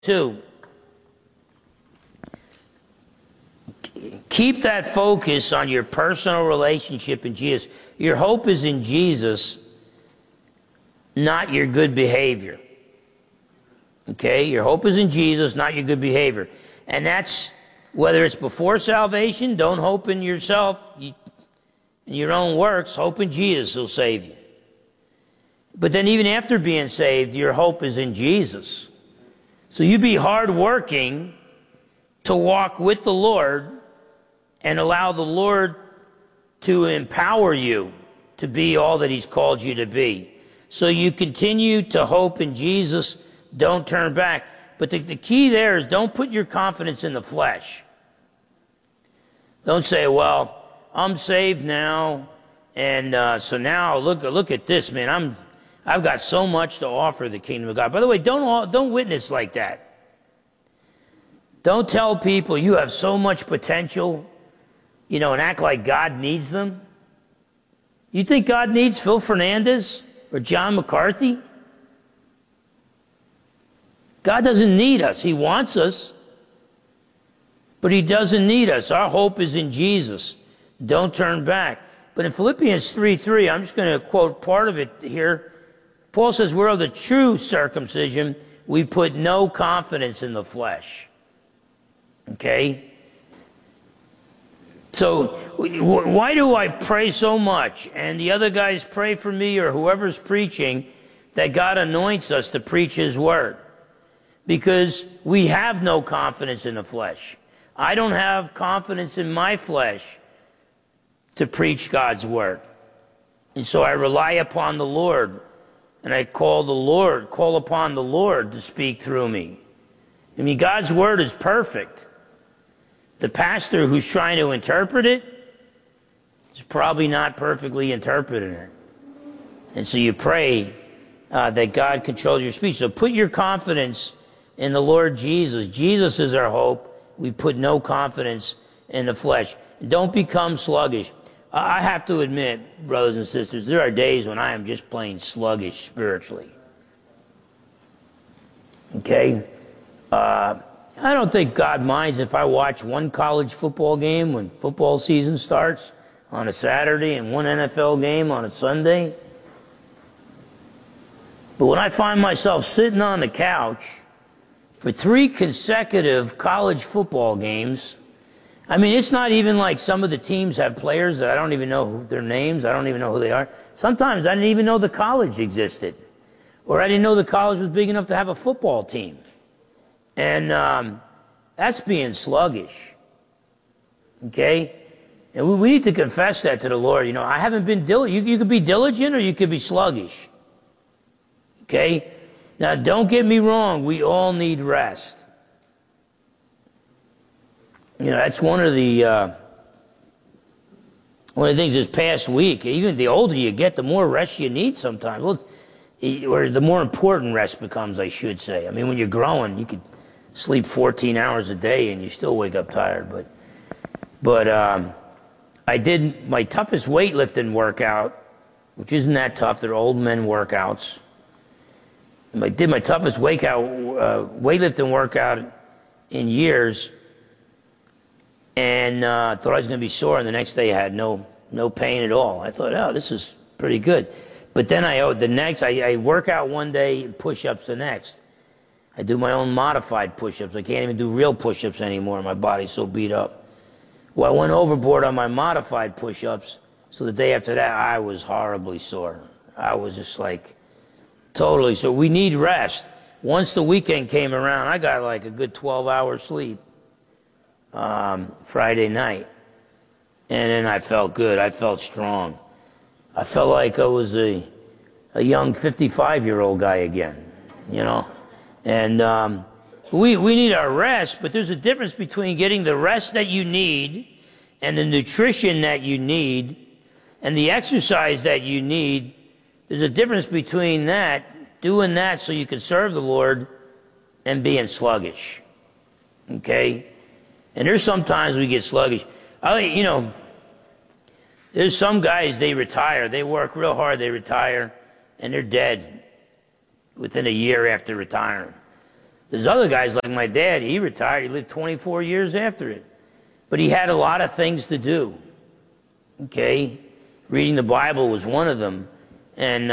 Two, keep that focus on your personal relationship in Jesus. Your hope is in Jesus, not your good behavior. Okay? Your hope is in Jesus, not your good behavior. And that's, whether it's before salvation, don't hope in yourself, in your own works, hope in Jesus will save you. But then even after being saved, your hope is in Jesus. So you be hardworking to walk with the Lord and allow the Lord to empower you to be all that He's called you to be. So you continue to hope in Jesus, don't turn back. But the key there is don't put your confidence in the flesh. Don't say, well, I'm saved now, and so now look at this, man. I've got so much to offer the kingdom of God. By the way, don't witness like that. Don't tell people you have so much potential, and act like God needs them. You think God needs Phil Fernandez or John McCarthy? God doesn't need us. He wants us, but He doesn't need us. Our hope is in Jesus. Don't turn back. But in Philippians 3:3, I'm just going to quote part of it here. Paul says, we're of the true circumcision. We put no confidence in the flesh. Okay? So, why do I pray so much? And the other guys pray for me, or whoever's preaching, that God anoints us to preach His word. Because we have no confidence in the flesh. I don't have confidence in my flesh to preach God's word. And so I rely upon the Lord. And I call upon the Lord to speak through me. I mean, God's word is perfect. The pastor who's trying to interpret it is probably not perfectly interpreting it. And so you pray that God controls your speech. So put your confidence in the Lord Jesus. Jesus is our hope. We put no confidence in the flesh. Don't become sluggish. I have to admit, brothers and sisters, there are days when I am just plain sluggish spiritually. Okay? I don't think God minds if I watch one college football game when football season starts on a Saturday and one NFL game on a Sunday. But when I find myself sitting on the couch for 3 consecutive college football games, I mean, it's not even like some of the teams have players that I don't even know their names. I don't even know who they are. Sometimes I didn't even know the college existed. Or I didn't know the college was big enough to have a football team. And that's being sluggish. Okay? And we need to confess that to the Lord. I haven't been diligent. You could be diligent or you could be sluggish. Okay? Now, don't get me wrong. We all need rest. That's one of the things this past week. Even the older you get, the more rest you need sometimes. Well, or the more important rest becomes, I should say. I mean, when you're growing, you could sleep 14 hours a day and you still wake up tired. But I did my toughest weightlifting workout, which isn't that tough. They're old men workouts. I did my toughest weightlifting workout in years. And thought I was going to be sore, and the next day I had no pain at all. I thought, oh, this is pretty good. But then I work out one day and push-ups the next. I do my own modified push-ups. I can't even do real push-ups anymore. My body's so beat up. Well, I went overboard on my modified push-ups, so the day after that I was horribly sore. I was just like totally sore. We need rest. Once the weekend came around, I got like a good 12 hours sleep. Friday night, and then I felt good. I felt strong. I felt like I was a young 55-year-old guy again, And we need our rest, but there's a difference between getting the rest that you need and the nutrition that you need and the exercise that you need. There's a difference between that, doing that so you can serve the Lord, and being sluggish. Okay? And there's sometimes we get sluggish. There's some guys, they retire. They work real hard, they retire, and they're dead within a year after retiring. There's other guys like my dad, he retired, he lived 24 years after it. But he had a lot of things to do. Okay? Reading the Bible was one of them. And,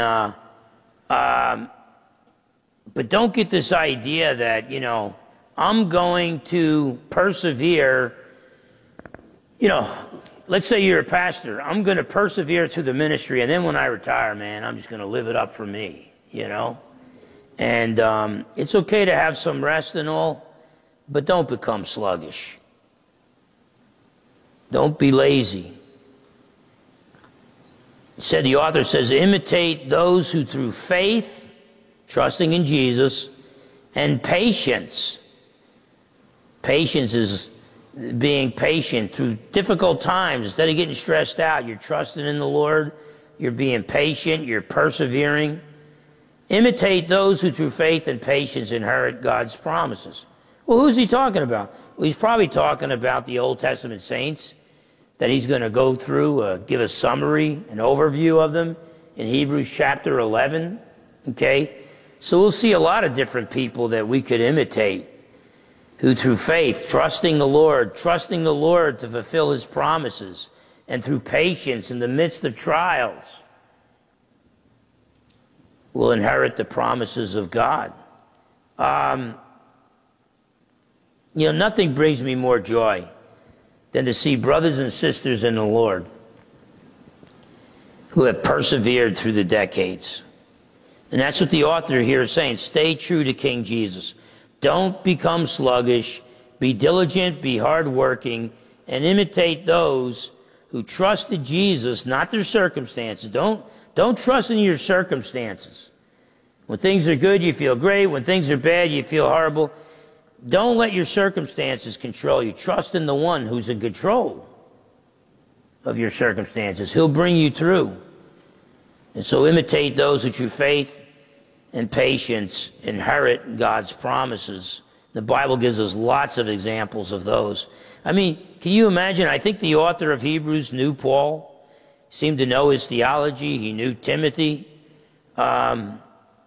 but don't get this idea that, you know, I'm going to persevere. You know, let's say you're a pastor. I'm going to persevere through the ministry, and then when I retire, man, I'm just going to live it up for me, you know? And it's okay to have some rest and all, but don't become sluggish. Don't be lazy. The author says, imitate those who through faith, trusting in Jesus, and patience. Patience is being patient through difficult times. Instead of getting stressed out, you're trusting in the Lord, you're being patient, you're persevering. Imitate those who through faith and patience inherit God's promises. Well, who's he talking about? Well, he's probably talking about the Old Testament saints that he's going to go through, give a summary, an overview of them in Hebrews chapter 11. Okay? So we'll see a lot of different people that we could imitate who through faith, trusting the Lord to fulfill his promises, and through patience in the midst of trials, will inherit the promises of God. You know, nothing brings me more joy than to see brothers and sisters in the Lord who have persevered through the decades. And that's what the author here is saying. Stay true to King Jesus. Don't become sluggish. Be diligent, be hardworking, and imitate those who trusted Jesus, not their circumstances. Don't trust in your circumstances. When things are good, you feel great. When things are bad, you feel horrible. Don't let your circumstances control you. Trust in the one who's in control of your circumstances. He'll bring you through. And so imitate those who through faith and patience inherit God's promises. The Bible gives us lots of examples of those. I mean, can you imagine? I think the author of Hebrews knew Paul, seemed to know his theology. He knew Timothy. No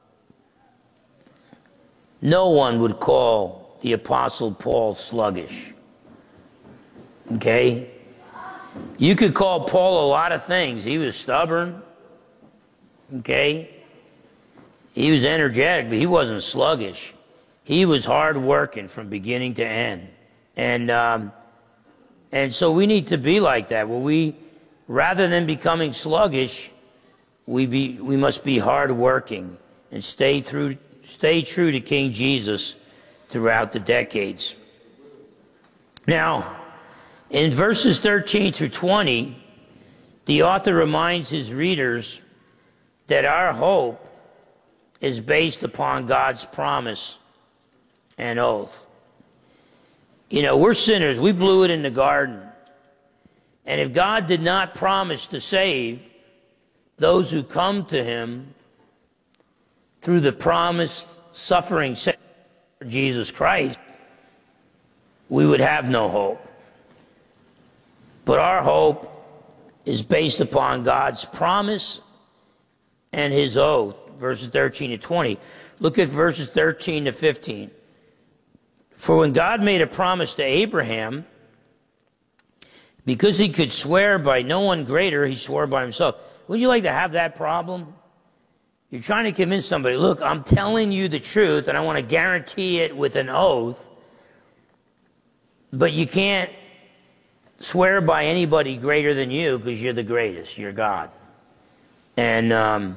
one would call the Apostle Paul sluggish. Okay? You could call Paul a lot of things. He was stubborn. Okay? He was energetic, but he wasn't sluggish. He was hard working from beginning to end. And so we need to be like that. Where we, rather than becoming sluggish, we must be hard working and stay true to King Jesus throughout the decades. Now, in verses 13 through 20, the author reminds his readers that our hope is based upon God's promise and oath. You know, we're sinners. We blew it in the garden. And if God did not promise to save those who come to him through the promised suffering Savior Jesus Christ, we would have no hope. But our hope is based upon God's promise and his oath, verses 13 to 20. Look at verses 13 to 15. For when God made a promise to Abraham, because he could swear by no one greater, he swore by himself. Would you like to have that problem? You're trying to convince somebody, look, I'm telling you the truth, and I want to guarantee it with an oath, but you can't swear by anybody greater than you because you're the greatest. You're God. And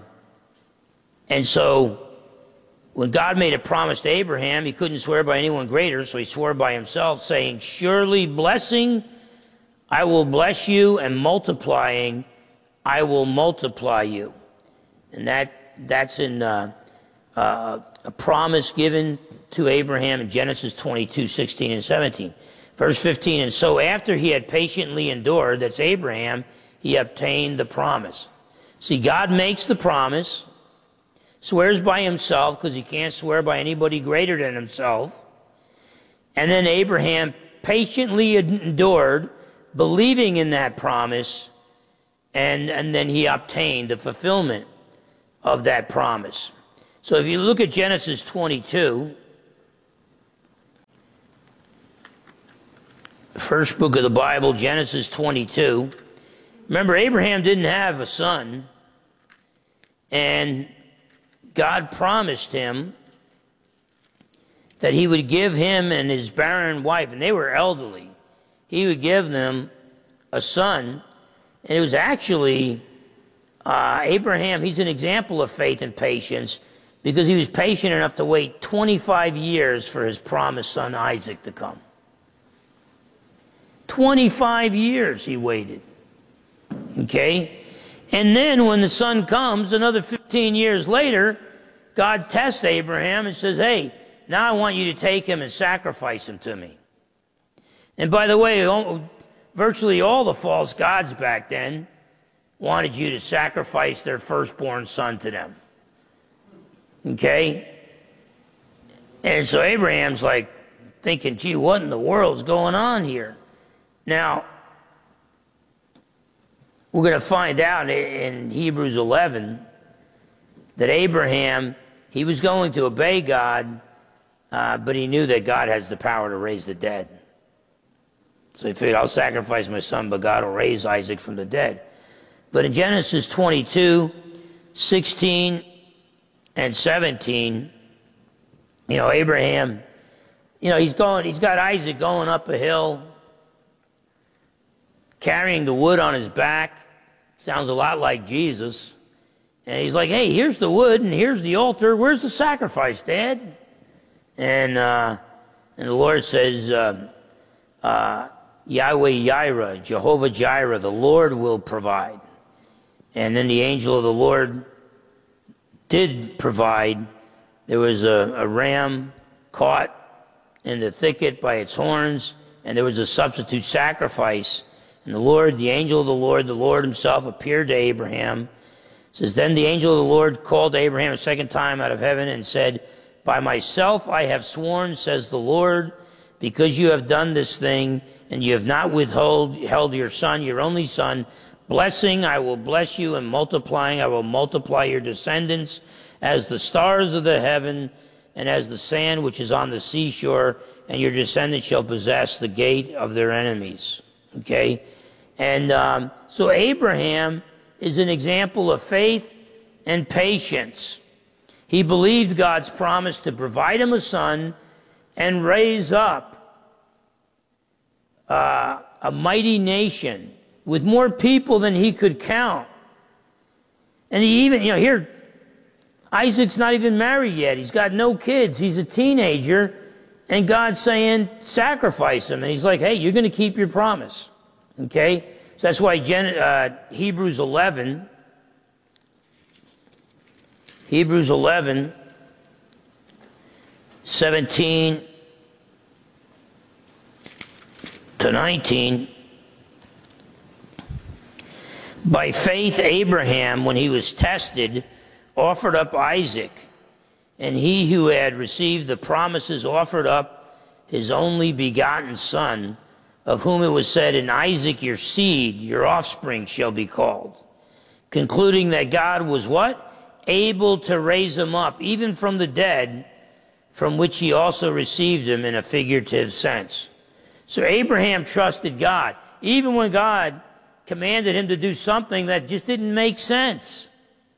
so when God made a promise to Abraham, he couldn't swear by anyone greater, so he swore by himself, saying, surely blessing, I will bless you, and multiplying, I will multiply you. And that's in a promise given to Abraham in Genesis 22, 16 and 17. Verse 15, and so after he had patiently endured, that's Abraham, he obtained the promise. See, God makes the promise, swears by himself because he can't swear by anybody greater than himself. And then Abraham patiently endured, believing in that promise, and then he obtained the fulfillment of that promise. So if you look at Genesis 22, First book of the Bible, Genesis 22. Remember, Abraham didn't have a son, and God promised him that he would give him and his barren wife, and they were elderly, he would give them a son. And it was actually Abraham, he's an example of faith and patience, because he was patient enough to wait 25 years for his promised son Isaac to come. 25 years he waited. Okay? And then when the son comes, another 15 years later, God tests Abraham and says, hey, now I want you to take him and sacrifice him to me. And by the way, virtually all the false gods back then wanted you to sacrifice their firstborn son to them. Okay? And so Abraham's like thinking, gee, what in the world's going on here? Now, we're going to find out in Hebrews 11 that Abraham, he was going to obey God, but he knew that God has the power to raise the dead. So he figured, I'll sacrifice my son, but God will raise Isaac from the dead. But in Genesis 22, 16 and 17, Abraham, he's got Isaac going up a hill, carrying the wood on his back. Sounds a lot like Jesus. And he's like, hey, here's the wood and here's the altar. Where's the sacrifice, Dad? And the Lord says, Yahweh Yireh, Jehovah Jireh, the Lord will provide. And then the angel of the Lord did provide. There was a ram caught in the thicket by its horns, and there was a substitute sacrifice. And the angel of the Lord himself appeared to Abraham. It says, then the angel of the Lord called to Abraham a second time out of heaven and said, by myself I have sworn, says the Lord, because you have done this thing, and you have not held your son, your only son, blessing, I will bless you, and multiplying, I will multiply your descendants as the stars of the heaven and as the sand which is on the seashore, and your descendants shall possess the gate of their enemies. Okay? And so Abraham is an example of faith and patience. He believed God's promise to provide him a son and raise up a mighty nation with more people than he could count. And he even, here, Isaac's not even married yet. He's got no kids. He's a teenager. And God's saying, sacrifice him. And he's like, hey, you're going to keep your promise. Okay? So that's why Hebrews 11, 17 to 19, by faith Abraham, when he was tested, offered up Isaac, and he who had received the promises offered up his only begotten son, of whom it was said, in Isaac your seed, your offspring shall be called, concluding that God was what? Able to raise him up, even from the dead, from which he also received him in a figurative sense. So Abraham trusted God, even when God commanded him to do something that just didn't make sense.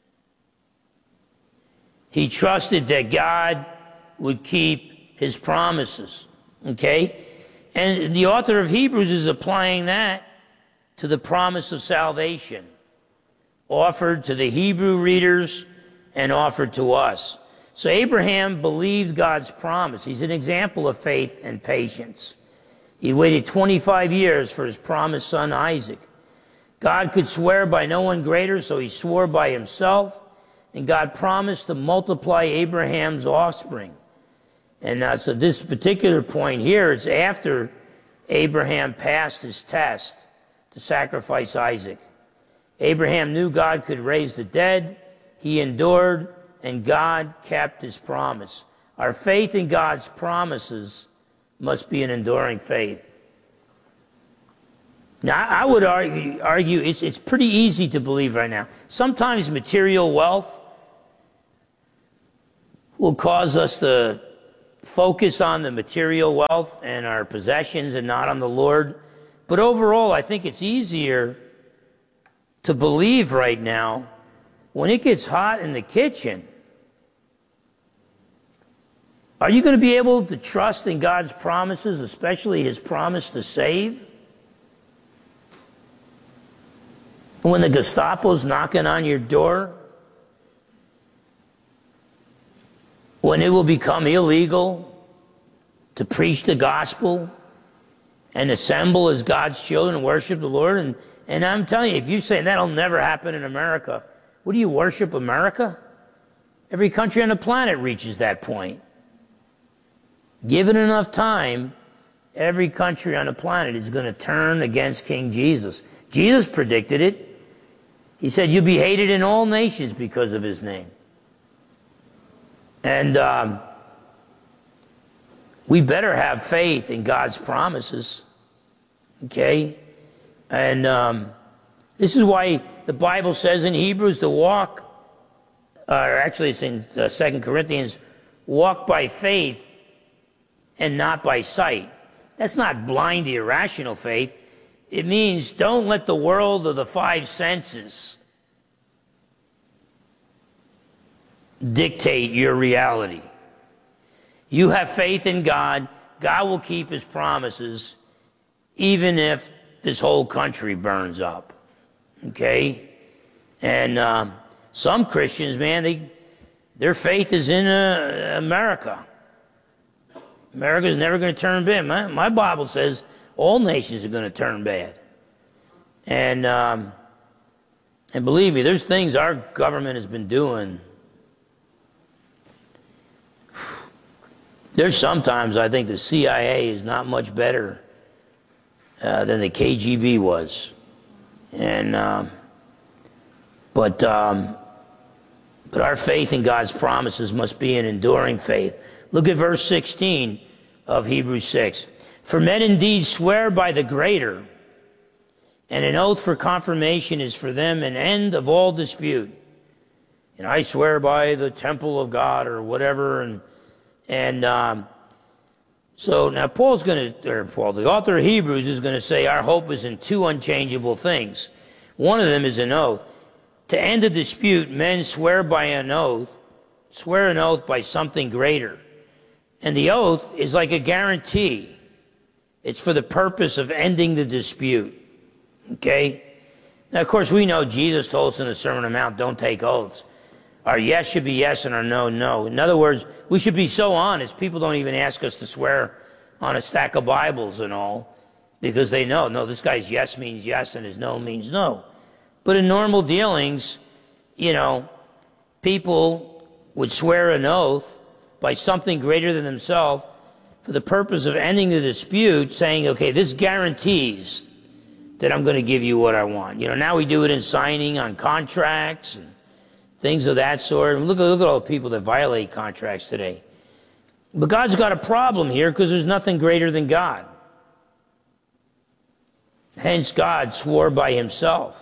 He trusted that God would keep his promises. Okay? And the author of Hebrews is applying that to the promise of salvation, offered to the Hebrew readers and offered to us. So Abraham believed God's promise. He's an example of faith and patience. He waited 25 years for his promised son Isaac. God could swear by no one greater, so he swore by himself. And God promised to multiply Abraham's offspring. And so this particular point here is after Abraham passed his test to sacrifice Isaac. Abraham knew God could raise the dead. He endured, and God kept his promise. Our faith in God's promises must be an enduring faith. Now, I would argue it's pretty easy to believe right now. Sometimes material wealth will cause us to focus on the material wealth and our possessions and not on the Lord. But overall, I think it's easier to believe right now when it gets hot in the kitchen. Are you going to be able to trust in God's promises, especially His promise to save? When the Gestapo's knocking on your door? When it will become illegal to preach the gospel and assemble as God's children and worship the Lord? And I'm telling you, if you say that'll never happen in America, what do you worship America? Every country on the planet reaches that point. Given enough time, every country on the planet is going to turn against King Jesus. Jesus predicted it. He said, you'll be hated in all nations because of His name. And we better have faith in God's promises. Okay? And this is why the Bible says in Hebrews to walk, or actually it's in 2 Corinthians, walk by faith and not by sight. That's not blind, irrational faith. It means don't let the world of the five senses dictate your reality. You have faith in God. God will keep His promises, even if this whole country burns up. Okay? And some Christians, man, their faith is in America. America's never going to turn bad. My Bible says all nations are going to turn bad. And believe me, there's things our government has been doing. There's sometimes I think the CIA is not much better than the KGB was. And but our faith in God's promises must be an enduring faith. Look at verse 16 of Hebrews 6. For men indeed swear by the greater, and an oath for confirmation is for them an end of all dispute. And I swear by the temple of God, or whatever. And so now Paul, the author of Hebrews, is going to say our hope is in two unchangeable things. One of them is an oath. To end a dispute, men swear an oath by something greater. And the oath is like a guarantee. It's for the purpose of ending the dispute. Okay? Now, of course, we know Jesus told us in the Sermon on the Mount, don't take oaths. Our yes should be yes and our no, no. In other words, we should be so honest. People don't even ask us to swear on a stack of Bibles and all, because they know, no, this guy's yes means yes and his no means no. But in normal dealings, you know, people would swear an oath by something greater than themselves for the purpose of ending the dispute, saying, okay, this guarantees that I'm going to give you what I want. You know, now we do it in signing on contracts and things of that sort. Look at all the people that violate contracts today. But God's got a problem here because there's nothing greater than God. Hence, God swore by Himself.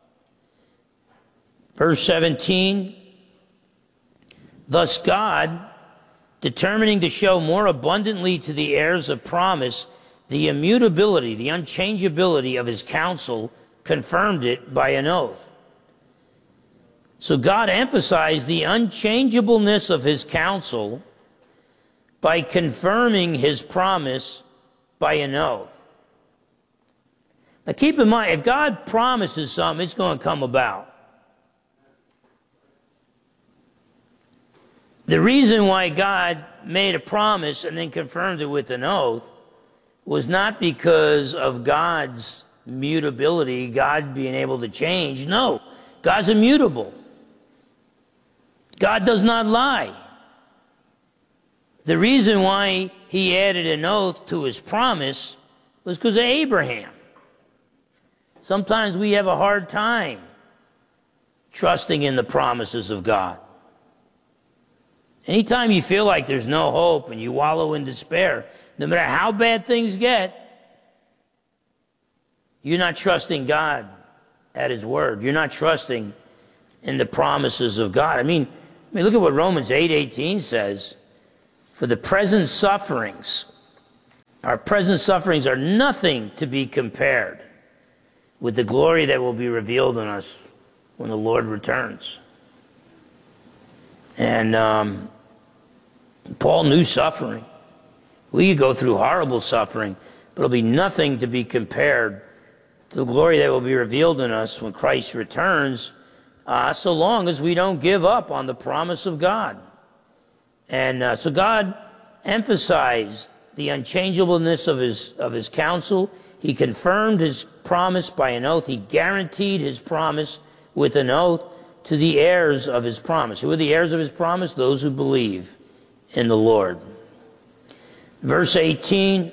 Verse 17, thus God, determining to show more abundantly to the heirs of promise the immutability, the unchangeability of His counsel, confirmed it by an oath. So God emphasized the unchangeableness of His counsel by confirming His promise by an oath. Now keep in mind, if God promises something, it's going to come about. The reason why God made a promise and then confirmed it with an oath was not because of God's mutability, God being able to change. No, God's immutable. God does not lie. The reason why He added an oath to His promise was because of Abraham. Sometimes we have a hard time trusting in the promises of God. Anytime you feel like there's no hope and you wallow in despair, no matter how bad things get, you're not trusting God at His word. You're not trusting in the promises of God. I mean, look at what Romans 8:18 says. For the present sufferings, our present sufferings are nothing to be compared with the glory that will be revealed in us when the Lord returns. And Paul knew suffering. We could go through horrible suffering, but it'll be nothing to be compared to the glory that will be revealed in us when Christ returns, so long as we don't give up on the promise of God. And so God emphasized the unchangeableness of his counsel. He confirmed his promise by an oath. He guaranteed his promise with an oath to the heirs of his promise. Who are the heirs of his promise? Those who believe in the Lord. Verse 18,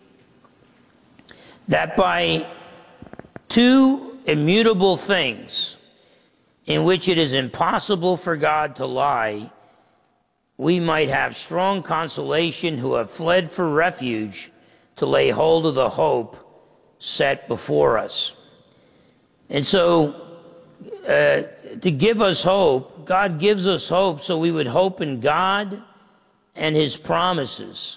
that by two immutable things in which it is impossible for God to lie, we might have strong consolation who have fled for refuge to lay hold of the hope set before us. And so, to give us hope, God gives us hope so we would hope in God and his promises.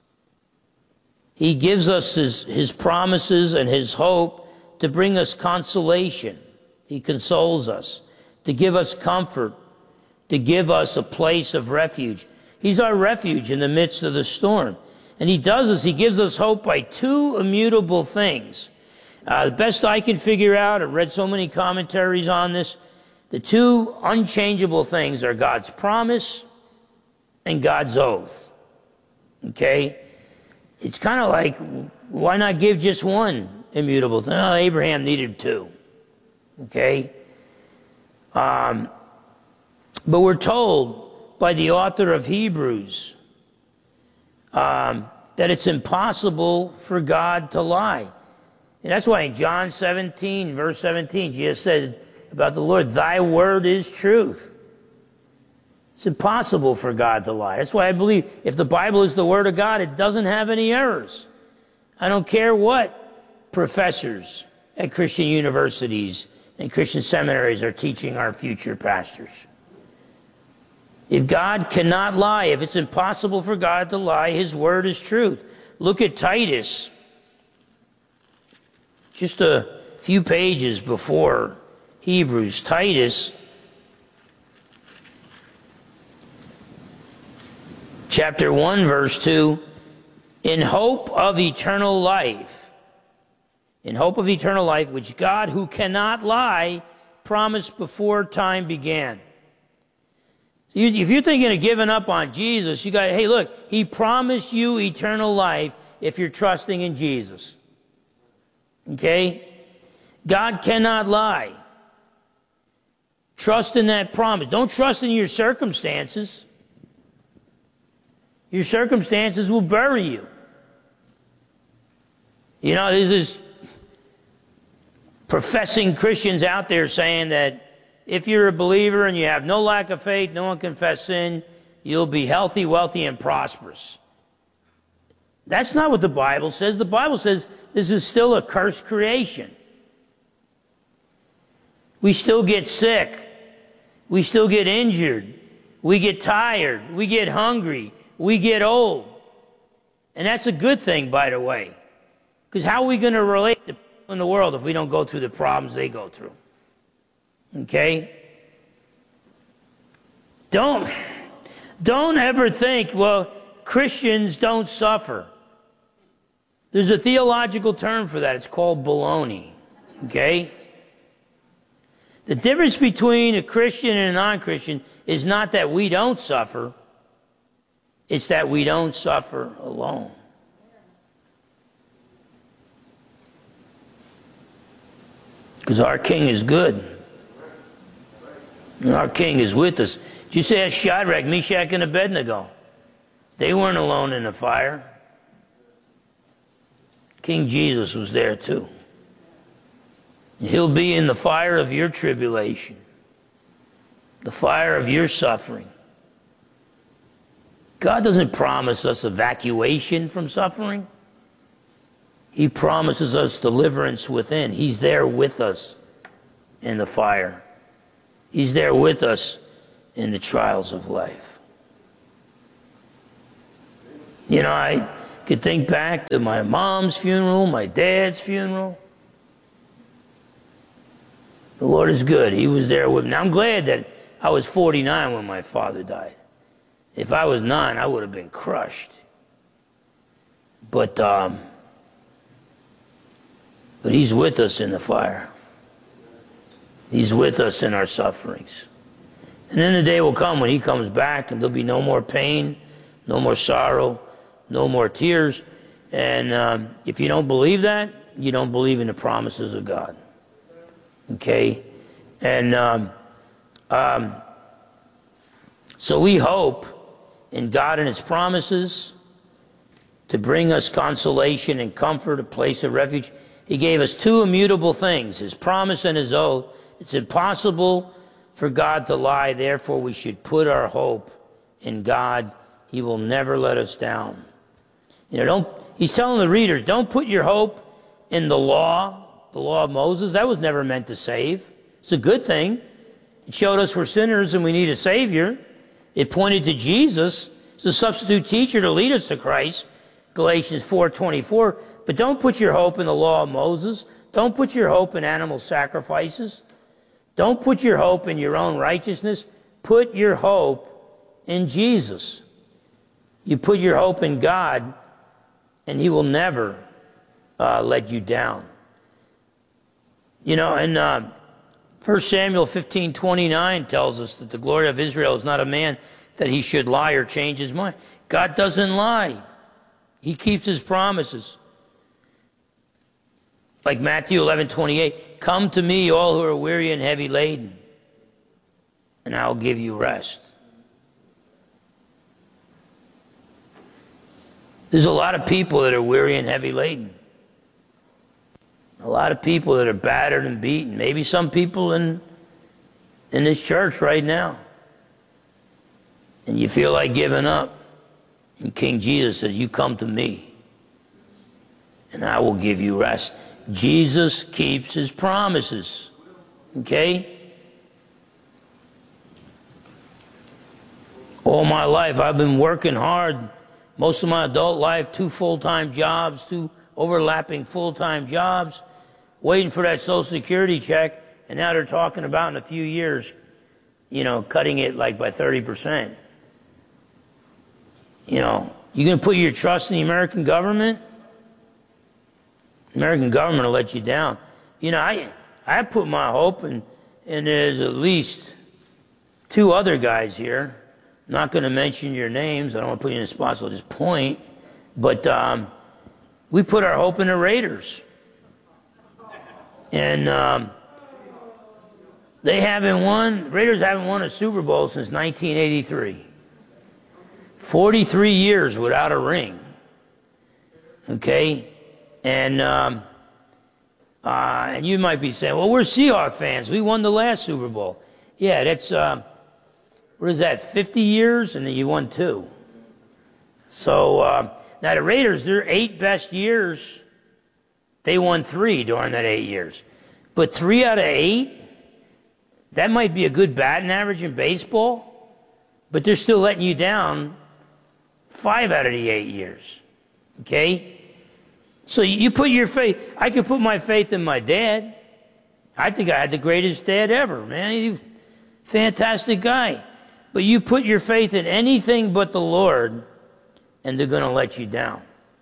He gives us his promises and his hope to bring us consolation. He consoles us, to give us comfort, to give us a place of refuge. He's our refuge in the midst of the storm. And he does this, he gives us hope by two immutable things. The best I can figure out, I've read so many commentaries on this, the two unchangeable things are God's promise and God's oath. Okay? It's kind of like, why not give just one immutable thing? Oh, Abraham needed two. Okay? But we're told by the author of Hebrews that it's impossible for God to lie. And that's why in John 17, verse 17, Jesus said about the Lord, thy word is truth. It's impossible for God to lie. That's why I believe if the Bible is the word of God, it doesn't have any errors. I don't care what professors at Christian universities and Christian seminaries are teaching our future pastors. If God cannot lie, if it's impossible for God to lie, his word is truth. Look at Titus. Just a few pages before Hebrews. Titus, chapter 1, verse 2, in hope of eternal life. In hope of eternal life, which God, who cannot lie, promised before time began. If you're thinking of giving up on Jesus, you got, hey, look, he promised you eternal life if you're trusting in Jesus. Okay? God cannot lie. Trust in that promise. Don't trust in your circumstances. Your circumstances will bury you. You know, there's this professing Christians out there saying that if you're a believer and you have no lack of faith, no one confess sin, you'll be healthy, wealthy, and prosperous. That's not what the Bible says. The Bible says this is still a cursed creation. We still get sick. We still get injured. We get tired. We get hungry. We get old. And that's a good thing, by the way. Because how are we going to relate to people in the world if we don't go through the problems they go through? Okay? Don't ever think, well, Christians don't suffer. There's a theological term for that. It's called baloney. Okay? The difference between a Christian and a non-Christian is not that we don't suffer. It's that we don't suffer alone. Because our King is good. And our King is with us. Did you say that's Shadrach, Meshach, and Abednego? They weren't alone in the fire. King Jesus was there too. He'll be in the fire of your tribulation, the fire of your suffering. God doesn't promise us evacuation from suffering. He promises us deliverance within. He's there with us in the fire. He's there with us in the trials of life. You know, I could think back to my mom's funeral, my dad's funeral. The Lord is good. He was there with me. Now, I'm glad that I was 49 when my father died. If I was 9, I would have been crushed. But he's with us in the fire. He's with us in our sufferings. And then the day will come when he comes back and there'll be no more pain, no more sorrow, no more tears. And if you don't believe that, you don't believe in the promises of God. Okay? And so we hope in God and his promises to bring us consolation and comfort, a place of refuge. He gave us 2 immutable things, his promise and his oath. It's impossible for God to lie, therefore we should put our hope in God. He will never let us down. You know, he's telling the readers, don't put your hope in the law of Moses. That was never meant to save. It's a good thing. It showed us we're sinners and we need a Savior. It pointed to Jesus as a substitute teacher to lead us to Christ, Galatians 4:24. But don't put your hope in the law of Moses. Don't put your hope in animal sacrifices. Don't put your hope in your own righteousness. Put your hope in Jesus. You put your hope in God, and he will never let you down. You know, and 1 Samuel 15:29 tells us that the glory of Israel is not a man that he should lie or change his mind. God doesn't lie. He keeps his promises. Like Matthew 11:28, come to me, all who are weary and heavy laden, and I'll give you rest. There's a lot of people that are weary and heavy laden. A lot of people that are battered and beaten. Maybe some people in this church right now. And you feel like giving up. And King Jesus says, you come to me, and I will give you rest. Jesus keeps his promises. Okay? All my life I've been working hard. Most of my adult life, 2 full-time jobs, 2 overlapping full-time jobs, waiting for that Social Security check, and now they're talking about in a few years, you know, cutting it like by 30%. You know, you going to put your trust in the American government? The American government will let you down. You know, I put my hope in, and there's at least 2 other guys here. I'm not going to mention your names. I don't want to put you in a spot, so I'll just point. But we put our hope in the Raiders. And they haven't won, Raiders haven't won a Super Bowl since 1983. 43 years without a ring. Okay? And you might be saying, well, we're Seahawks fans. We won the last Super Bowl. Yeah, that's, what is that, 50 years? And then you won 2. So, now the Raiders, their 8 best years, they won 3 during that 8 years. But 3 out of 8, that might be a good batting average in baseball, but they're still letting you down 5 out of the 8 years. Okay? So you put your faith, I could put my faith in my dad. I think I had the greatest dad ever, man. He's a fantastic guy. But you put your faith in anything but the Lord, and they're going to let you down.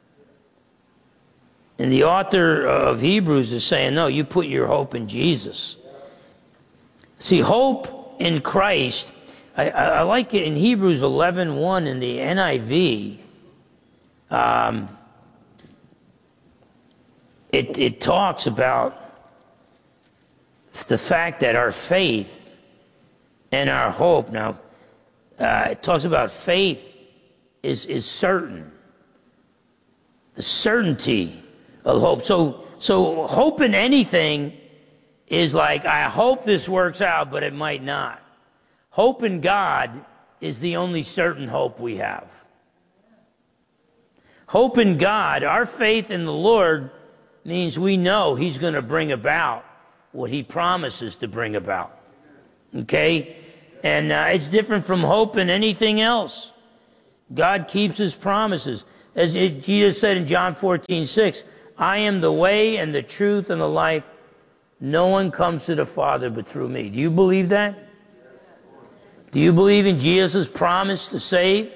And the author of Hebrews is saying, no, you put your hope in Jesus. See, hope in Christ, I like it in Hebrews 11:1 in the NIV. It talks about the fact that our faith and our hope, now, it talks about faith is certain. The certainty of hope. So hope in anything is like, I hope this works out, but it might not. Hope in God is the only certain hope we have. Hope in God, our faith in the Lord, means we know he's going to bring about what he promises to bring about. Okay? And it's different from hope in anything else. God keeps his promises. Jesus said in John 14:6, I am the way and the truth and the life. No one comes to the Father but through me. Do you believe that? Do you believe in Jesus' promise to save?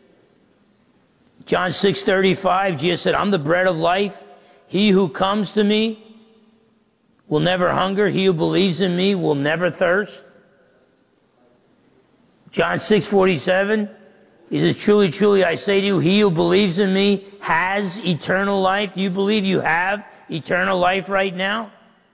John 6:35, Jesus said, I'm the bread of life. He who comes to me will never hunger. He who believes in me will never thirst. John 6:47, he says, truly, truly, I say to you, he who believes in me has eternal life. Do you believe you have eternal life right now?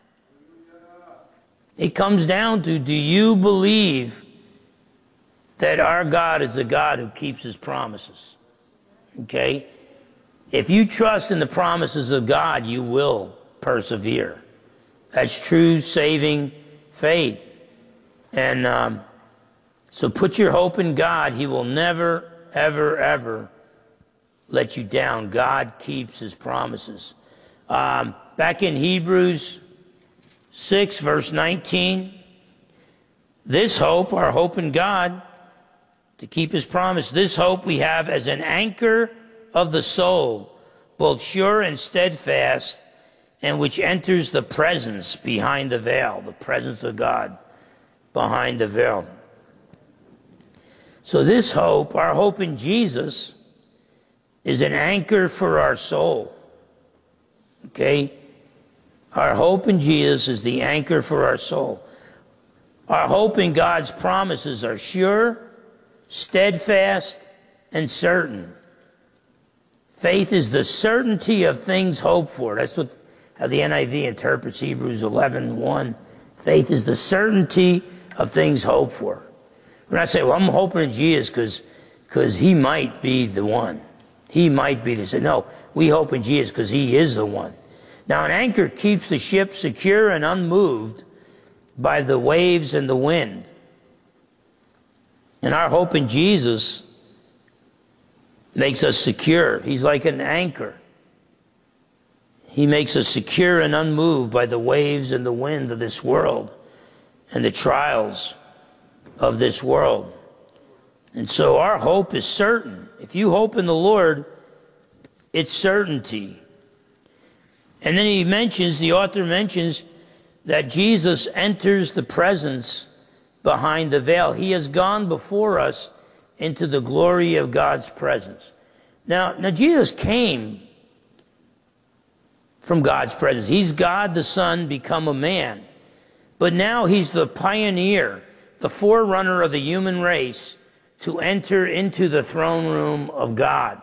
It comes down to, do you believe that our God is a God who keeps his promises? Okay? If you trust in the promises of God, you will persevere. That's true saving faith. And so put your hope in God. He will never, ever, ever let you down. God keeps his promises. Back in Hebrews 6, verse 19, this hope, our hope in God, to keep his promise, this hope we have as an anchor of the soul, both sure and steadfast, and which enters the presence behind the veil, the presence of God behind the veil. So this hope, our hope in Jesus, is an anchor for our soul. Okay? Our hope in Jesus is the anchor for our soul. Our hope in God's promises are sure, steadfast, and certain. Faith is the certainty of things hoped for. That's how the NIV interprets Hebrews 11:1. Faith is the certainty of things hoped for. We're not saying, well, I'm hoping in Jesus because he might be the one. He might be the one. No, we hope in Jesus because he is the one. Now, an anchor keeps the ship secure and unmoved by the waves and the wind. And our hope in Jesus makes us secure. He's like an anchor. He makes us secure and unmoved by the waves and the wind of this world and the trials of this world. And so our hope is certain. If you hope in the Lord, it's certainty. And then the author mentions that Jesus enters the presence behind the veil. He has gone before us into the glory of God's presence. Now Jesus came from God's presence. He's God the Son become a man. But now he's the pioneer, the forerunner of the human race to enter into the throne room of God.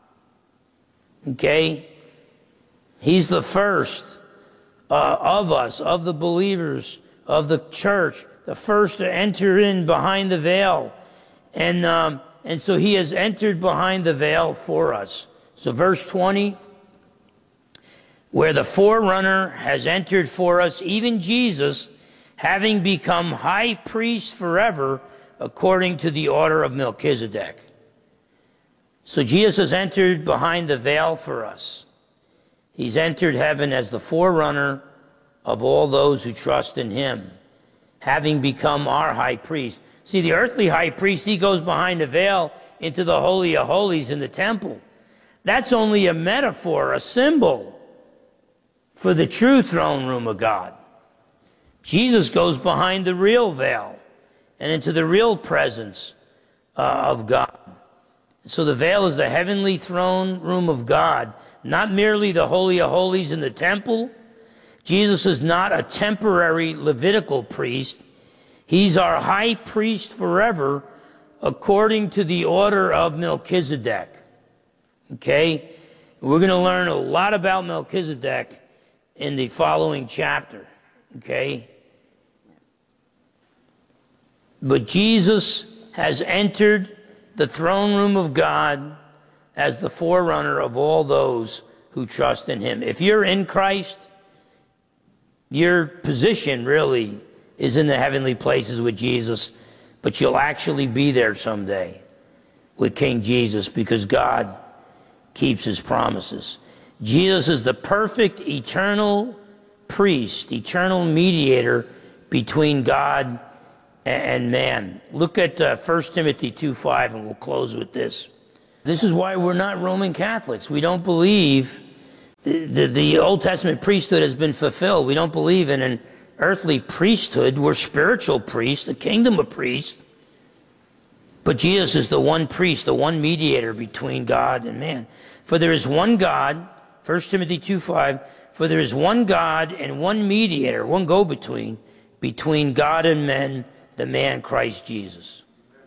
Okay? He's the first of us, of the believers, of the church, the first to enter in behind the veil. And so he has entered behind the veil for us. So verse 20, where the forerunner has entered for us, even Jesus, having become high priest forever, according to the order of Melchizedek. So Jesus has entered behind the veil for us. He's entered heaven as the forerunner of all those who trust in him, having become our high priest. See, the earthly high priest, he goes behind the veil into the Holy of Holies in the temple. That's only a metaphor, a symbol for the true throne room of God. Jesus goes behind the real veil and into the real presence of God. So the veil is the heavenly throne room of God, not merely the Holy of Holies in the temple. Jesus is not a temporary Levitical priest. He's our high priest forever, according to the order of Melchizedek. Okay? We're going to learn a lot about Melchizedek in the following chapter. Okay? But Jesus has entered the throne room of God as the forerunner of all those who trust in him. If you're in Christ, your position really is in the heavenly places with Jesus, but you'll actually be there someday with King Jesus because God keeps his promises. Jesus is the perfect eternal priest, eternal mediator between God and man. Look at 1 Timothy 2:5, and we'll close with this. This is why we're not Roman Catholics. We don't believe the Old Testament priesthood has been fulfilled. We don't believe in an earthly priesthood. We're spiritual priests, the kingdom of priests. But Jesus is the one priest, the one mediator between God and man. For there is one God, 1 Timothy 2:5, for there is one God and one mediator, one go-between, between God and men, the man Christ Jesus.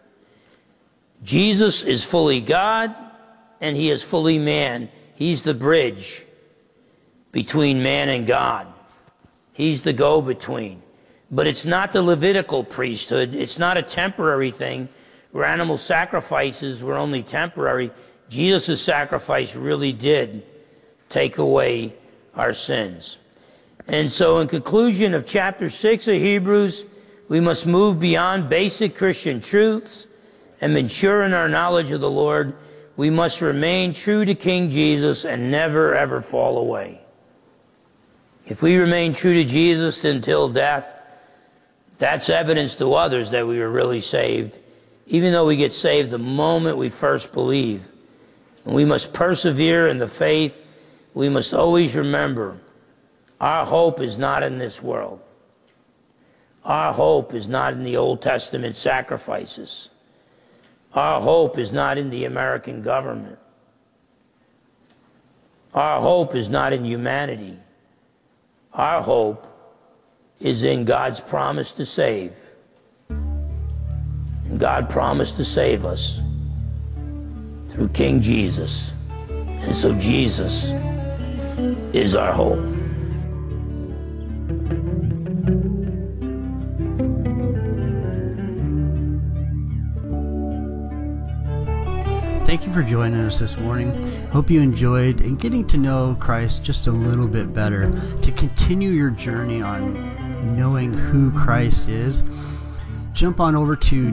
Jesus is fully God and he is fully man. He's the bridge between man and God. He's the go-between. But it's not the Levitical priesthood. It's not a temporary thing where animal sacrifices were only temporary. Jesus' sacrifice really did take away our sins. And so in conclusion of chapter 6 of Hebrews, we must move beyond basic Christian truths and mature in our knowledge of the Lord. We must remain true to King Jesus and never ever fall away. If we remain true to Jesus until death, that's evidence to others that we were really saved, even though we get saved the moment we first believe. And we must persevere in the faith. We must always remember our hope is not in this world. Our hope is not in the Old Testament sacrifices. Our hope is not in the American government. Our hope is not in humanity. Our hope is in God's promise to save. And God promised to save us through King Jesus. And so Jesus is our hope. Thank you for joining us this morning. Hope you enjoyed and getting to know Christ just a little bit better. To continue your journey on knowing who Christ is, jump on over to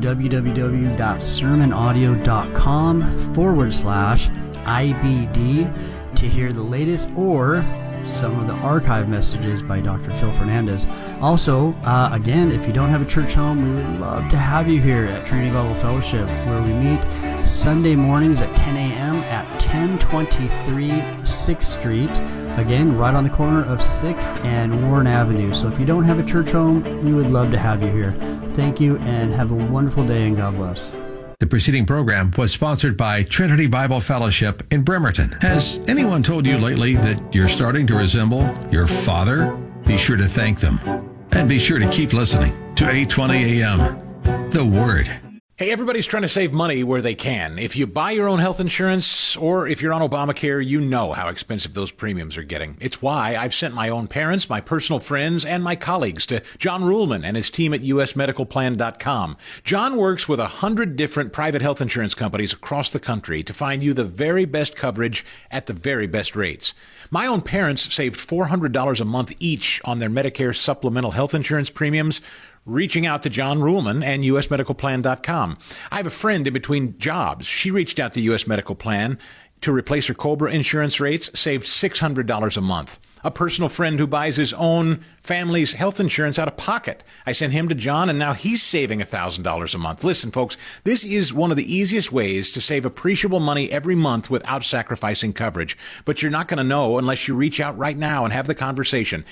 www.sermonaudio.com/IBD to hear the latest or some of the archive messages by Dr. Phil Fernandez. Also, again, if you don't have a church home, we would love to have you here at Trinity Bible Fellowship, where we meet Sunday mornings at 10 a.m. at 1023 6th Street. Again, right on the corner of 6th and Warren Avenue. So if you don't have a church home, we would love to have you here. Thank you and have a wonderful day, and God bless. The preceding program was sponsored by Trinity Bible Fellowship in Bremerton. Has anyone told you lately that you're starting to resemble your father? Be sure to thank them. And be sure to keep listening to 820 AM. The Word. Hey, everybody's trying to save money where they can. If you buy your own health insurance or if you're on Obamacare, you know how expensive those premiums are getting. It's why I've sent my own parents, my personal friends, and my colleagues to John Ruhlman and his team at usmedicalplan.com. John works with 100 different private health insurance companies across the country to find you the very best coverage at the very best rates. My own parents saved $400 a month each on their Medicare supplemental health insurance premiums, reaching out to John Ruhlman and usmedicalplan.com. I have a friend in between jobs. She reached out to US Medical Plan to replace her COBRA insurance rates, saved $600 a month. A personal friend who buys his own family's health insurance out of pocket. I sent him to John, and now he's saving $1,000 a month. Listen, folks, this is one of the easiest ways to save appreciable money every month without sacrificing coverage. But you're not going to know unless you reach out right now and have the conversation.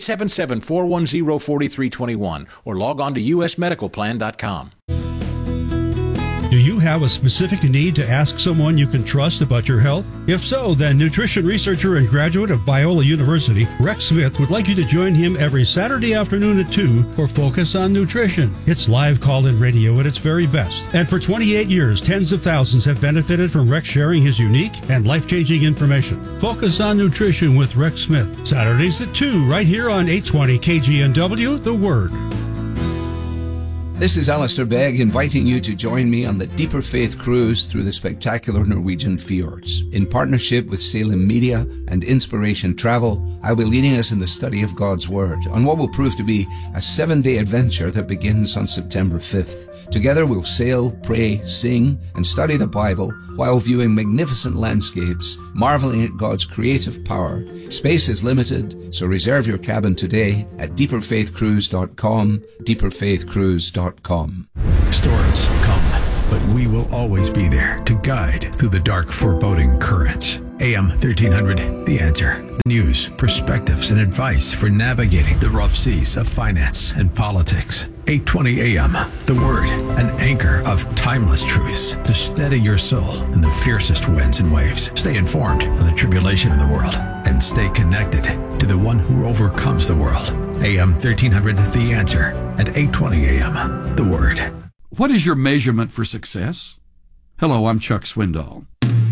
877-410-4321 or log on to usmedicalplan.com. Do you have a specific need to ask someone you can trust about your health? If so, then nutrition researcher and graduate of Biola University, Rex Smith, would like you to join him every Saturday afternoon at 2 for Focus on Nutrition. It's live call-in radio at its very best. And for 28 years, tens of thousands have benefited from Rex sharing his unique and life-changing information. Focus on Nutrition with Rex Smith. Saturdays at 2, right here on 820 KGNW, The Word. This is Alistair Begg inviting you to join me on the Deeper Faith Cruise through the spectacular Norwegian fjords. In partnership with Salem Media and Inspiration Travel, I'll be leading us in the study of God's Word on what will prove to be a 7-day adventure that begins on September 5th. Together we'll sail, pray, sing, and study the Bible while viewing magnificent landscapes, marveling at God's creative power. Space is limited, so reserve your cabin today at deeperfaithcruise.com, deeperfaithcruise.com. Storms come, but we will always be there to guide through the dark, foreboding currents. AM 1300, The Answer. The news, perspectives, and advice for navigating the rough seas of finance and politics. 820 AM, The Word, an anchor of timeless truths to steady your soul in the fiercest winds and waves. Stay informed on the tribulation of the world and stay connected to the one who overcomes the world. AM 1300, The Answer at 820 AM, The Word. What is your measurement for success? Hello, I'm Chuck Swindoll.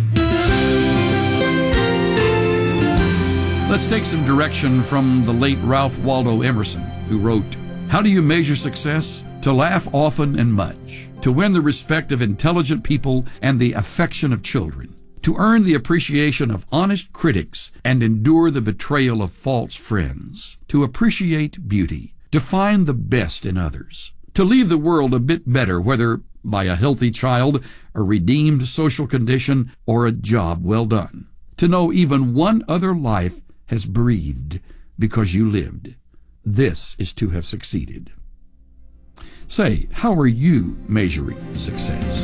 Let's take some direction from the late Ralph Waldo Emerson, who wrote, "How do you measure success? To laugh often and much, to win the respect of intelligent people and the affection of children, to earn the appreciation of honest critics and endure the betrayal of false friends, to appreciate beauty, to find the best in others, to leave the world a bit better, whether by a healthy child, a redeemed social condition, or a job well done, to know even one other life has breathed because you lived. This is to have succeeded." Say, how are you measuring success?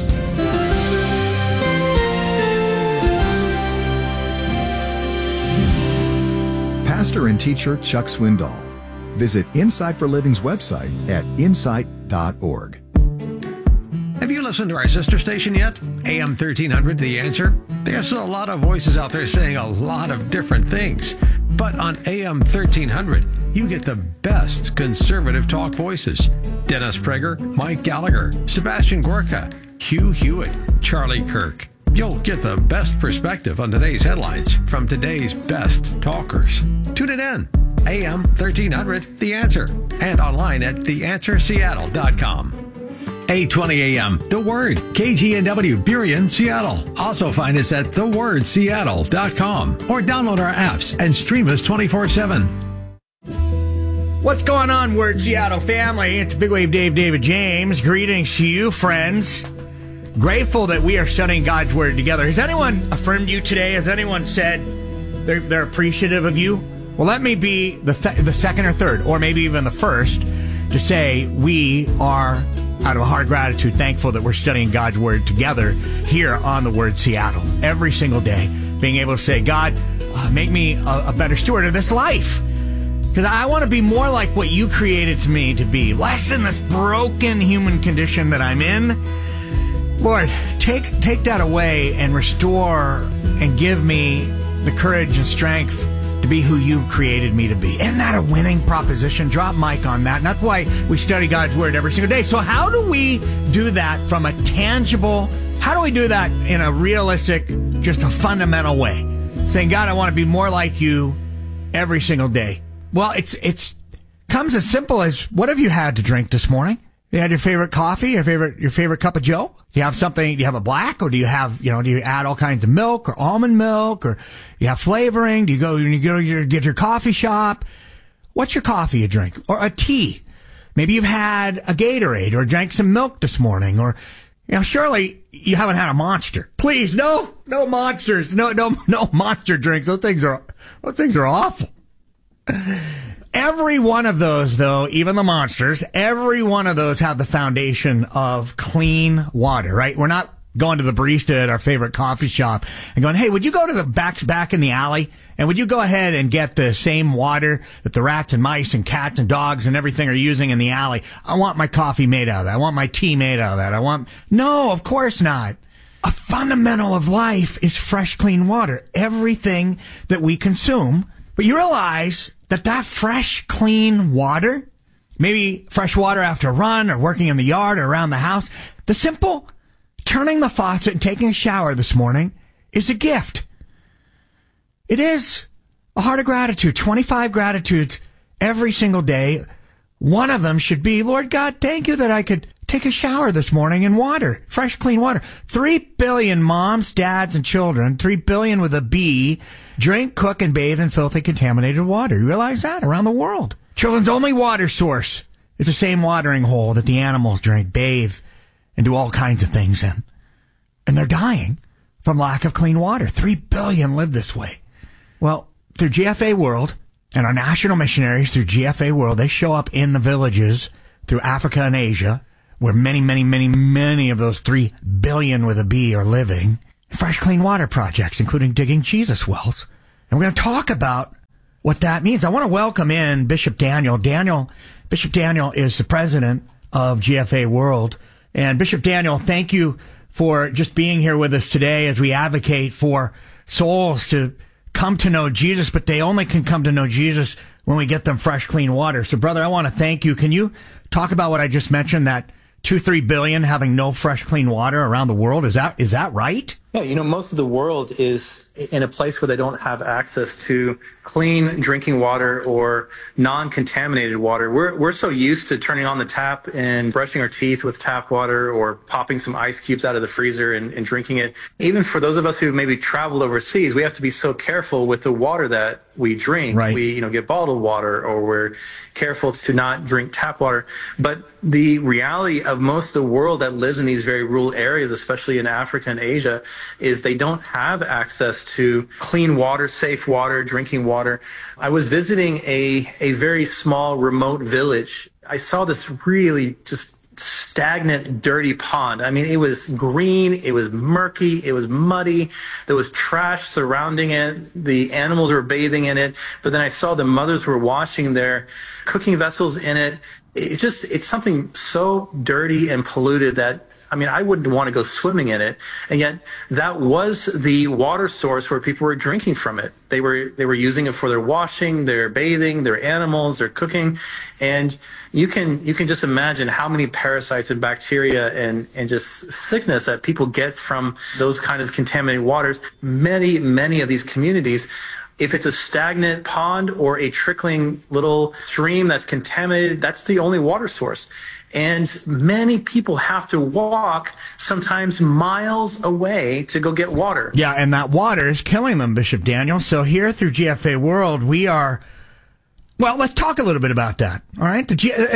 Pastor and teacher Chuck Swindoll. Visit Insight for Living's website at insight.org. Have you listened to our sister station yet? AM 1300, The Answer? There's a lot of voices out there saying a lot of different things. But on AM 1300, you get the best conservative talk voices. Dennis Prager, Mike Gallagher, Sebastian Gorka, Hugh Hewitt, Charlie Kirk. You'll get the best perspective on today's headlines from today's best talkers. Tune it in. AM 1300, The Answer. And online at theanswerseattle.com. 820 AM, The Word, KGNW, Burien, Seattle. Also find us at thewordseattle.com or download our apps and stream us 24/7. What's going on, Word Seattle family? It's Big Wave Dave, David James. Greetings to you, friends. Grateful that we are studying God's Word together. Has anyone affirmed you today? Has anyone said they're appreciative of you? Well, let me be the second or third, or maybe even the first, to say we are, out of a heart of gratitude, thankful that we're studying God's Word together here on the Word Seattle every single day. Being able to say, God, make me a better steward of this life. Because I want to be more like what you created me to be. Less in this broken human condition that I'm in. Lord, take that away and restore and give me the courage and strength to be who you created me to be. Isn't that a winning proposition? Drop mic on that. And that's why we study God's Word every single day. So how do we do that from a tangible, how do we do that in a realistic, just a fundamental way? Saying, God, I want to be more like you every single day. Well, it's comes as simple as, what have you had to drink this morning? You had your favorite coffee, your favorite cup of joe? Do you have something, do you have a black, or do you have, do you add all kinds of milk or almond milk, or you have flavoring? Do you go, when you go to get your coffee shop? What's your coffee you drink? Or a tea? Maybe you've had a Gatorade or drank some milk this morning, or, surely you haven't had a Monster. Please, no monsters, no monster drinks. Those things are awful. Every one of those, though, even the Monsters, every one of those have the foundation of clean water, right? We're not going to the barista at our favorite coffee shop and going, hey, would you go to the back in the alley, and would you go ahead and get the same water that the rats and mice and cats and dogs and everything are using in the alley? I want my coffee made out of that. I want my tea made out of that. No, of course not. A fundamental of life is fresh, clean water. Everything that we consume. But you realize that fresh, clean water, maybe fresh water after a run or working in the yard or around the house, the simple turning the faucet and taking a shower this morning is a gift. It is a heart of gratitude, 25 gratitudes every single day. One of them should be, Lord God, thank you that I could take a shower this morning in water, fresh, clean water. 3 billion moms, dads, and children, 3 billion with a B, drink, cook, and bathe in filthy, contaminated water. You realize that? Around the world. Children's only water source is the same watering hole that the animals drink, bathe, and do all kinds of things in. And they're dying from lack of clean water. 3 billion live this way. Well, through GFA World and our national missionaries through GFA World, they show up in the villages through Africa and Asia, where many of those 3 billion with a B are living. Fresh clean water projects, including digging Jesus wells. And we're going to talk about what that means. I want to welcome in Bishop Daniel. Bishop Daniel is the president of GFA World. And Bishop Daniel, thank you for just being here with us today as we advocate for souls to come to know Jesus, but they only can come to know Jesus when we get them fresh, clean water. So, brother, I want to thank you. Can you talk about what I just mentioned, that 2-3 billion having no fresh, clean water around the world? Is that right? Yeah, most of the world is in a place where they don't have access to clean drinking water or non-contaminated water. We're so used to turning on the tap and brushing our teeth with tap water or popping some ice cubes out of the freezer and drinking it. Even for those of us who maybe traveled overseas, we have to be so careful with the water that we drink. Right. We, get bottled water, or we're careful to not drink tap water. But the reality of most of the world that lives in these very rural areas, especially in Africa and Asia, is they don't have access to clean water, safe water, drinking water. I was visiting a very small remote village. I saw this really just stagnant, dirty pond. I mean, it was green, it was murky, it was muddy, there was trash surrounding it, the animals were bathing in it, but then I saw the mothers were washing their cooking vessels in it. It's something so dirty and polluted that, I wouldn't want to go swimming in it. And yet that was the water source where people were drinking from it. They were using it for their washing, their bathing, their animals, their cooking. And you can just imagine how many parasites and bacteria and just sickness that people get from those kind of contaminated waters. Many of these communities, if it's a stagnant pond or a trickling little stream that's contaminated, that's the only water source. And many people have to walk sometimes miles away to go get water. Yeah, and that water is killing them, Bishop Daniel. So here through GFA World, we are... Well, let's talk a little bit about that, all right?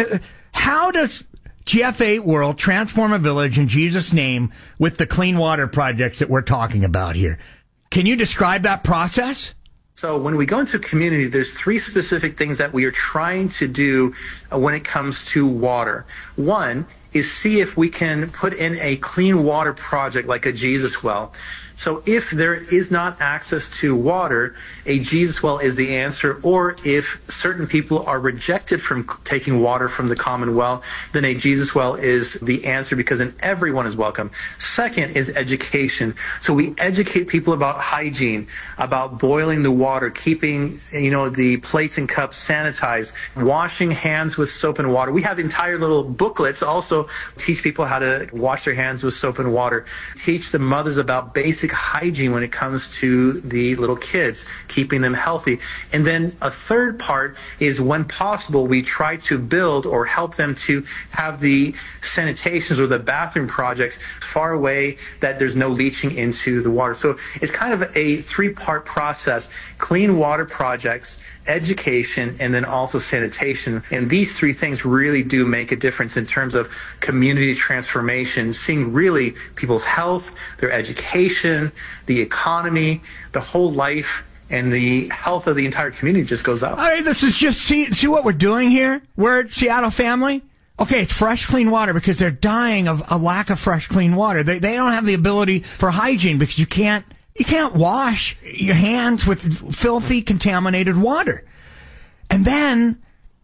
How does GFA World transform a village in Jesus' name with the clean water projects that we're talking about here? Can you describe that process? So when we go into a community, there's 3 specific things that we are trying to do when it comes to water. One is see if we can put in a clean water project like a Jesus well. So if there is not access to water, a Jesus well is the answer. Or if certain people are rejected from taking water from the common well, then a Jesus well is the answer, because then everyone is welcome. Second is education. So we educate people about hygiene, about boiling the water, keeping, the plates and cups sanitized, washing hands with soap and water. We have entire little booklets also teach people how to wash their hands with soap and water, teach the mothers about basic hygiene when it comes to the little kids, keeping them healthy. And then a third part is, when possible, we try to build or help them to have the sanitations or the bathroom projects far away that there's no leaching into the water. So it's kind of a 3-part process: clean water projects, education, and then also sanitation. And these 3 things really do make a difference in terms of community transformation, seeing really people's health, their education, the economy, the whole life, and the health of the entire community just goes up. I mean, this is just, see what we're doing here? We're at Seattle Family. Okay, it's fresh, clean water because they're dying of a lack of fresh, clean water. They don't have the ability for hygiene because you can't wash your hands with filthy, contaminated water. And then,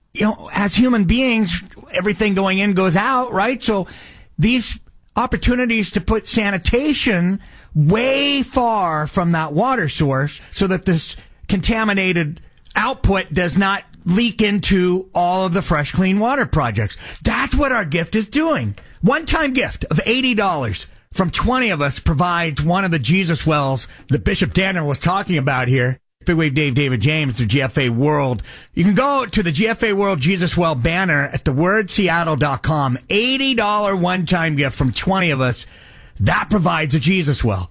as human beings, everything going in goes out, right? So these opportunities to put sanitation way far from that water source so that this contaminated output does not leak into all of the fresh, clean water projects. That's what our gift is doing. One-time gift of $80 from 20 of us provides one of the Jesus wells that Bishop Daniel was talking about here. Big Wave Dave, David James, the GFA World. You can go to the GFA World Jesus Well banner at thewordseattle.com. $80 one-time gift from 20 of us. That provides a Jesus well.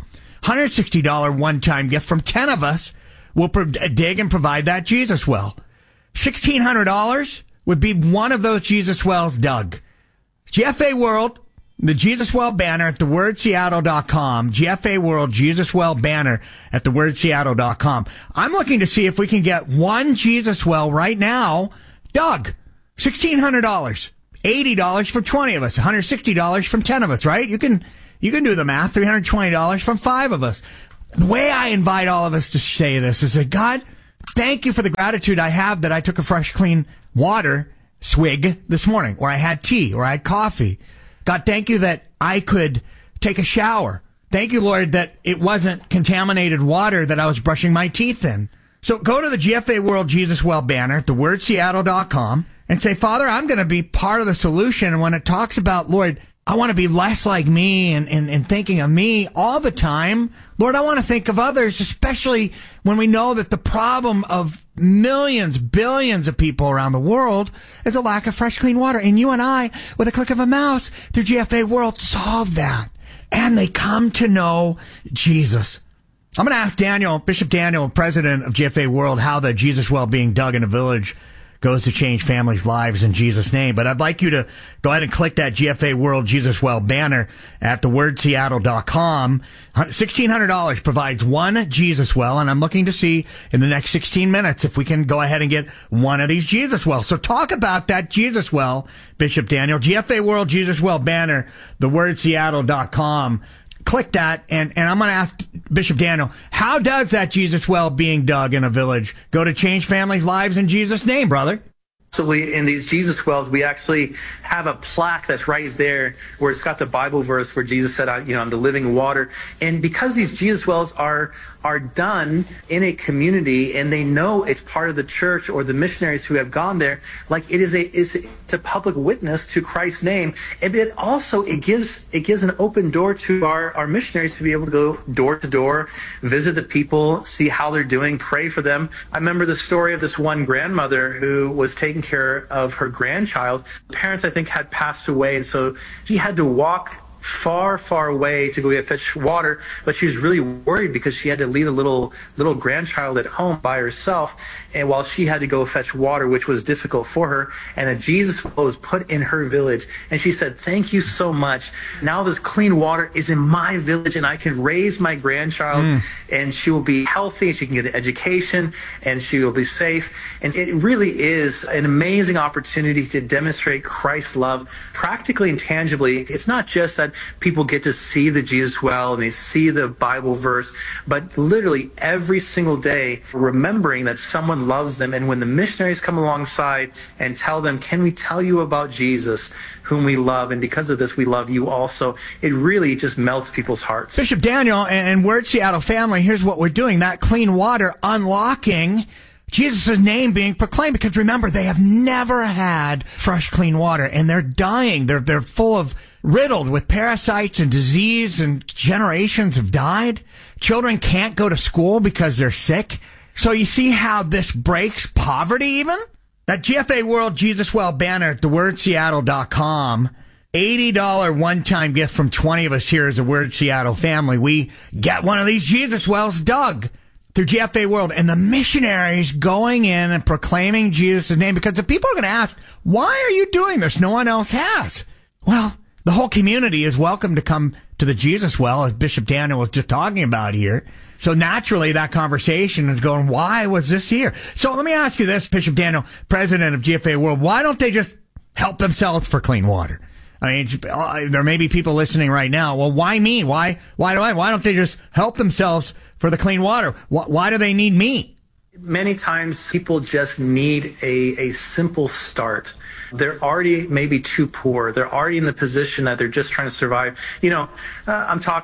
$160 one-time gift from 10 of us will dig and provide that Jesus well. $1,600 would be one of those Jesus wells dug. GFA World, the Jesus Well banner at thewordseattle.com. GFA World Jesus Well banner at thewordseattle.com. I'm looking to see if we can get one Jesus well right now dug. $1,600. $80 for 20 of us, $160 from 10 of us, right? You can do the math, $320 from 5 of us. The way I invite all of us to say this is that, God, thank you for the gratitude I have that I took a fresh, clean water swig this morning, or I had tea, or I had coffee. God, thank you that I could take a shower. Thank you, Lord, that it wasn't contaminated water that I was brushing my teeth in. So go to the GFA World Jesus Well banner at thewordseattle.com and say, Father, I'm going to be part of the solution. And when it talks about, Lord, I want to be less like me and thinking of me all the time. Lord, I want to think of others, especially when we know that the problem of millions, billions of people around the world is a lack of fresh, clean water. And you and I, with a click of a mouse through GFA World, solve that. And they come to know Jesus. I'm going to ask Daniel, Bishop Daniel, president of GFA World, how the Jesus Well being dug in a village goes to change families' lives in Jesus' name. But I'd like you to go ahead and click that GFA World Jesus Well banner at thewordseattle.com. $1,600 provides one Jesus Well, and I'm looking to see in the next 16 minutes if we can go ahead and get one of these Jesus Wells. So talk about that Jesus Well, Bishop Daniel. GFA World Jesus Well banner, thewordseattle.com. Click that, and I'm going to ask Bishop Daniel, how does that Jesus Well being dug in a village go to change families' lives in Jesus' name, brother? Absolutely. In these Jesus Wells, we actually have a plaque that's right there where it's got the Bible verse where Jesus said, I'm the living water. And because these Jesus Wells are done in a community and they know it's part of the church or the missionaries who have gone there, like it's a public witness to Christ's name. And it also, it gives an open door to our missionaries to be able to go door to door, visit the people, see how they're doing, pray for them. I remember the story of this one grandmother who was taking care of her grandchild. Parents, I think, had passed away, and so she had to walk far, far away to go get fetch water, but she was really worried because she had to leave a little grandchild at home by herself, and while she had to go fetch water, which was difficult for her, and a Jesus Well was put in her village, and she said, thank you so much. Now this clean water is in my village, and I can raise my grandchild, and she will be healthy, and she can get an education, and she will be safe. And it really is an amazing opportunity to demonstrate Christ's love practically and tangibly. It's not just that people get to see the Jesus Well and they see the Bible verse, but literally every single day remembering that someone loves them. And when the missionaries come alongside and tell them, can we tell you about Jesus whom we love, and because of this we love you also, it really just melts people's hearts. Bishop Daniel and Word Seattle family, here's what we're doing. That clean water unlocking Jesus' name being proclaimed, because remember, they have never had fresh, clean water, and they're dying. They're full of, riddled with parasites and disease, and generations have died. Children can't go to school because they're sick. So you see how this breaks poverty even? That GFA World Jesus Well banner at thewordseattle.com, $80 one-time gift from 20 of us here as a Word Seattle family. We get one of these Jesus Wells dug through GFA World, and the missionaries going in and proclaiming Jesus' name, because the people are going to ask, why are you doing this? No one else has. Well, the whole community is welcome to come to the Jesus Well, as Bishop Daniel was just talking about here. So naturally, that conversation is going, why was this here? So let me ask you this, Bishop Daniel, president of GFA World, why don't they just help themselves for clean water? I mean, there may be people listening right now. Well, why me? Why don't they just help themselves for the clean water? Why do they need me? Many times people just need a simple start. They're already maybe too poor. They're already in the position that they're just trying to survive. I'm talking